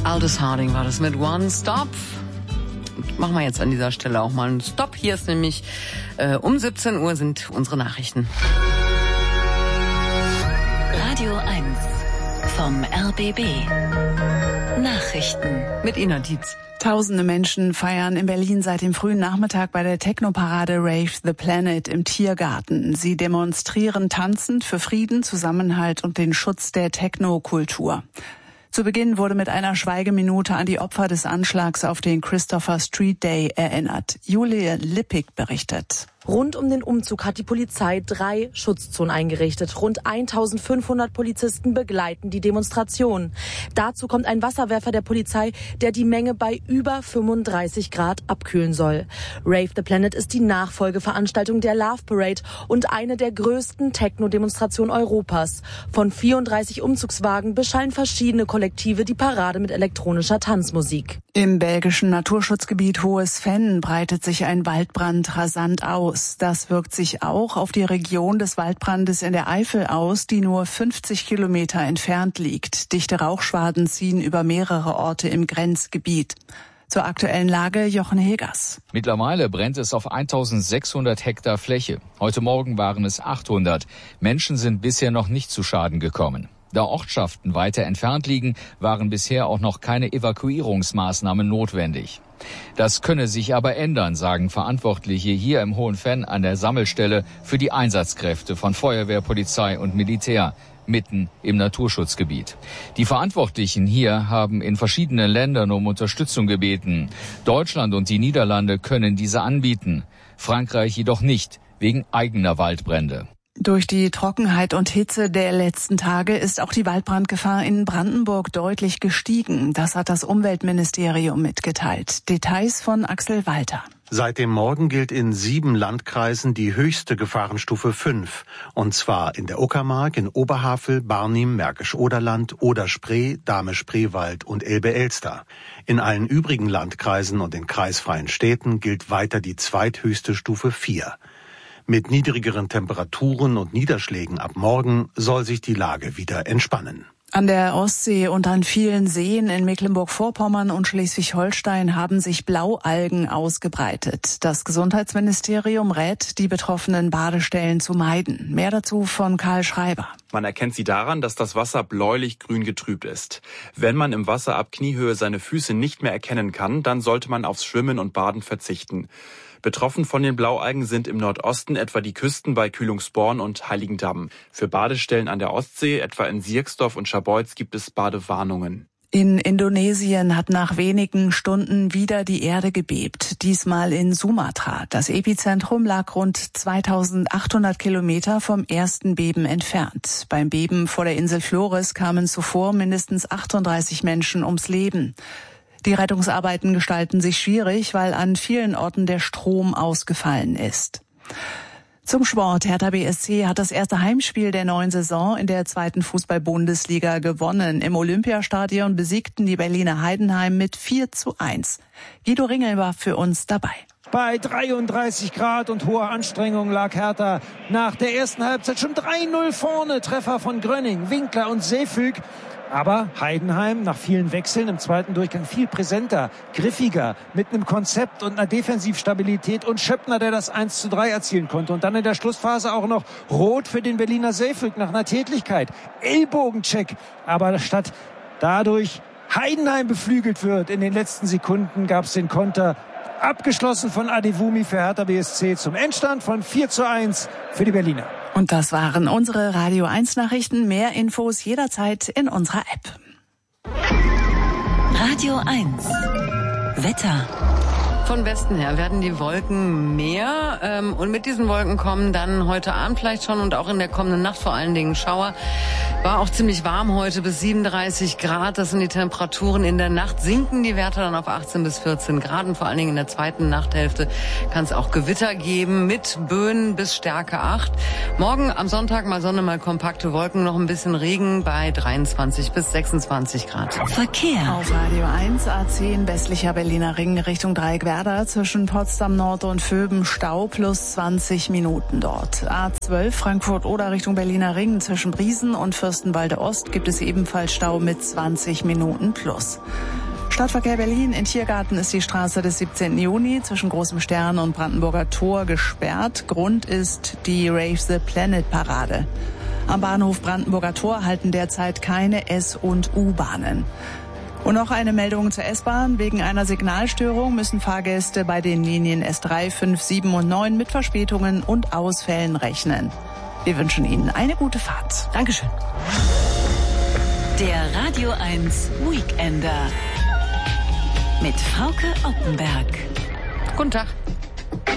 Aldous Harding war das mit One Stop. Machen wir jetzt an dieser Stelle auch mal einen Stopp. Hier ist nämlich um 17 Uhr sind unsere Nachrichten. Radio 1 vom RBB. Nachrichten mit Ina Dietz. Tausende Menschen feiern in Berlin seit dem frühen Nachmittag bei der Techno-Parade Rave the Planet im Tiergarten. Sie demonstrieren tanzend für Frieden, Zusammenhalt und den Schutz der Techno-Kultur. Zu Beginn wurde mit einer Schweigeminute an die Opfer des Anschlags auf den Christopher Street Day erinnert. Julia Lippig berichtet. Rund um den Umzug hat die Polizei 3 Schutzzonen eingerichtet. Rund 1500 Polizisten begleiten die Demonstration. Dazu kommt ein Wasserwerfer der Polizei, der die Menge bei über 35 Grad abkühlen soll. Rave the Planet ist die Nachfolgeveranstaltung der Love Parade und eine der größten Techno-Demonstrationen Europas. Von 34 Umzugswagen beschallen verschiedene Kollektive die Parade mit elektronischer Tanzmusik. Im belgischen Naturschutzgebiet Hohes Venn breitet sich ein Waldbrand rasant aus. Das wirkt sich auch auf die Region des Waldbrandes in der Eifel aus, die nur 50 Kilometer entfernt liegt. Dichte Rauchschwaden ziehen über mehrere Orte im Grenzgebiet. Zur aktuellen Lage Jochen Hegers. Mittlerweile brennt es auf 1600 Hektar Fläche. Heute Morgen waren es 800. Menschen sind bisher noch nicht zu Schaden gekommen. Da Ortschaften weiter entfernt liegen, waren bisher auch noch keine Evakuierungsmaßnahmen notwendig. Das könne sich aber ändern, sagen Verantwortliche hier im Hohen Venn an der Sammelstelle für die Einsatzkräfte von Feuerwehr, Polizei und Militär mitten im Naturschutzgebiet. Die Verantwortlichen hier haben in verschiedenen Ländern um Unterstützung gebeten. Deutschland und die Niederlande können diese anbieten, Frankreich jedoch nicht, wegen eigener Waldbrände. Durch die Trockenheit und Hitze der letzten Tage ist auch die Waldbrandgefahr in Brandenburg deutlich gestiegen. Das hat das Umweltministerium mitgeteilt. Details von Axel Walter. Seit dem Morgen gilt in 7 Landkreisen die höchste Gefahrenstufe 5. Und zwar in der Uckermark, in Oberhavel, Barnim, Märkisch-Oderland, Oder-Spree, Dahme-Spreewald und Elbe-Elster. In allen übrigen Landkreisen und in kreisfreien Städten gilt weiter die zweithöchste Stufe 4. Mit niedrigeren Temperaturen und Niederschlägen ab morgen soll sich die Lage wieder entspannen. An der Ostsee und an vielen Seen in Mecklenburg-Vorpommern und Schleswig-Holstein haben sich Blaualgen ausgebreitet. Das Gesundheitsministerium rät, die betroffenen Badestellen zu meiden. Mehr dazu von Karl Schreiber. Man erkennt sie daran, dass das Wasser bläulich-grün getrübt ist. Wenn man im Wasser ab Kniehöhe seine Füße nicht mehr erkennen kann, dann sollte man aufs Schwimmen und Baden verzichten. Betroffen von den Blaualgen sind im Nordosten etwa die Küsten bei Kühlungsborn und Heiligendamm. Für Badestellen an der Ostsee, etwa in Sierksdorf und Scharbeutz, gibt es Badewarnungen. In Indonesien hat nach wenigen Stunden wieder die Erde gebebt, diesmal in Sumatra. Das Epizentrum lag rund 2800 Kilometer vom ersten Beben entfernt. Beim Beben vor der Insel Flores kamen zuvor mindestens 38 Menschen ums Leben. Die Rettungsarbeiten gestalten sich schwierig, weil an vielen Orten der Strom ausgefallen ist. Zum Sport. Hertha BSC hat das erste Heimspiel der neuen Saison in der 2. Fußball-Bundesliga gewonnen. Im Olympiastadion besiegten die Berliner Heidenheim mit 4:1. Guido Ringel war für uns dabei. Bei 33 Grad und hoher Anstrengung lag Hertha nach der ersten Halbzeit schon 3:0 vorne. Treffer von Grönning, Winkler und Seefüg. Aber Heidenheim nach vielen Wechseln im zweiten Durchgang viel präsenter, griffiger, mit einem Konzept und einer Defensivstabilität und Schöppner, der das 1:3 erzielen konnte. Und dann in der Schlussphase auch noch rot für den Berliner Seefüg nach einer Tätlichkeit. Ellbogencheck. Aber statt dadurch Heidenheim beflügelt wird, in den letzten Sekunden gab es den Konter. Abgeschlossen von Adewumi für Hertha BSC zum Endstand von 4:1 für die Berliner. Und das waren unsere Radio 1 Nachrichten. Mehr Infos jederzeit in unserer App. Radio 1 Wetter. Von Westen her werden die Wolken mehr und mit diesen Wolken kommen dann heute Abend vielleicht schon und auch in der kommenden Nacht vor allen Dingen Schauer. War auch ziemlich warm heute, bis 37 Grad. Das sind die Temperaturen. In der Nacht sinken die Werte dann auf 18 bis 14 Grad. Und vor allen Dingen in der zweiten Nachthälfte kann es auch Gewitter geben mit Böen bis Stärke 8. Morgen am Sonntag mal Sonne, mal kompakte Wolken, noch ein bisschen Regen bei 23 bis 26 Grad. Verkehr. Auf Radio 1 A10 westlicher Berliner Ring Richtung Dreieckwerk Werder zwischen Potsdam Nord und Vöben Stau plus 20 Minuten dort. A12 Frankfurt-Oder Richtung Berliner Ring zwischen Briesen und Fürstenwalde Ost gibt es ebenfalls Stau mit 20 Minuten plus. Stadtverkehr Berlin. In Tiergarten ist die Straße des 17. Juni zwischen Großem Stern und Brandenburger Tor gesperrt. Grund ist die Rave the Planet Parade. Am Bahnhof Brandenburger Tor halten derzeit keine S- und U-Bahnen. Und noch eine Meldung zur S-Bahn. Wegen einer Signalstörung müssen Fahrgäste bei den Linien S3, 5, 7 und 9 mit Verspätungen und Ausfällen rechnen. Wir wünschen Ihnen eine gute Fahrt. Dankeschön. Der Radio 1 Weekender mit Frauke Oppenberg. Guten Tag.